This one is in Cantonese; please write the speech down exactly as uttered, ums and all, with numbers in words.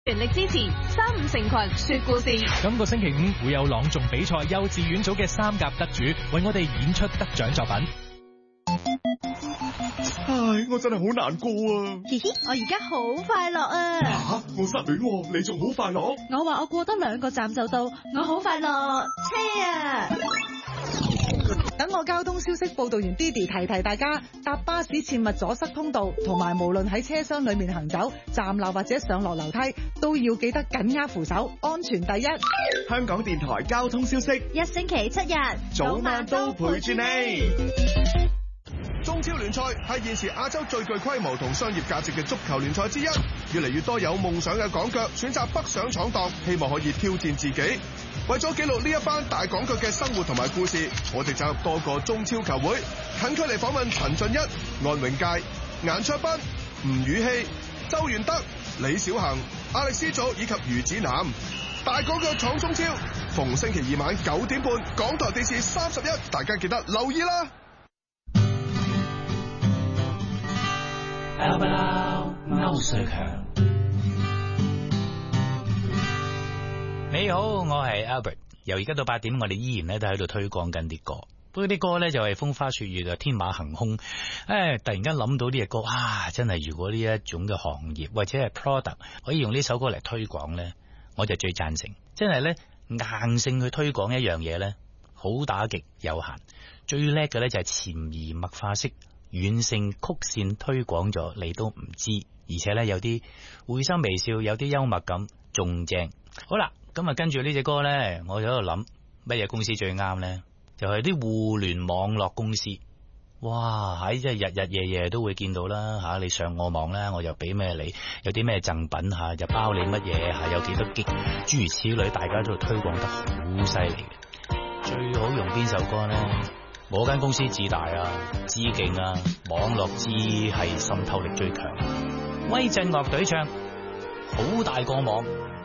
全力支持三五成群說故事。 今個星期五會有朗誦比賽幼稚園組嘅三甲得主為我哋演出得獎作品。 唉，我真係好難過啊！ 嘻嘻，我而家好快樂啊！ 吓，我失戀喎，你仲好快樂？ 我話我過多兩個站就到，我好快樂。車啊！ 等我交通消息報道完 Didi 提提大家，搭巴士切勿阻塞通道，同埋無論喺車廂裏面行走、站立或者上落樓梯，都要記得緊握扶手，安全第一。 香港電台交通消息， 一星期七日， 早晚都陪住你。 中超聯賽係現時亞洲最具規模同商業價值嘅足球聯賽之一，越嚟越多有夢想嘅港腳選擇北上闖蕩，希望可以挑戰自己。為咗記錄呢一班大港腳嘅生活同埋故事，我哋走入多個中超球會，近距離訪問陳俊一、安永佳、顏卓彬、吳宇希、周元德、李小恒、亞力斯祖以及余子南。大港腳闖中超，逢星期二晚九點半，港台電視三十一，大家記得留意啦。 歐瑞強，你好，我係 Albert。由而家到八點，我哋依然咧都喺度推廣緊啲歌。不過啲歌咧就係風花雪月啊，天馬行空。誒，突然間諗到呢隻歌啊，真係如果呢一種嘅行業或者係 product 可以用呢首歌嚟推廣咧，我就最贊成。真係咧硬性去推廣一樣嘢咧，好打極有限。最叻嘅咧就係潛移默化式。遠勝曲線推廣咗你都唔知，而且咧有啲會心微笑，有啲幽默感，仲正。好啦，咁啊跟住呢隻歌咧，我就喺度諗乜嘢公司最啱咧？就係啲互聯網絡公司。哇，喺即係日日夜夜都會見到啦吓，你上我網啦，我又俾咩你，有啲咩贈品吓，就包你乜嘢吓，有幾多激，諸如此類，大家都推廣得好犀利嘅。最好用邊首歌咧？我間公司自大啊，知勁啊，網絡知係滲透力最強。威震樂隊唱，好大個網。